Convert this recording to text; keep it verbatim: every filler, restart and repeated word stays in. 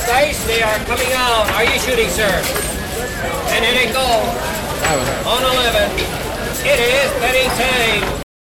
Yes, dice, they are coming out. Are you shooting, sir? And here they go. On eleven. It is betting time.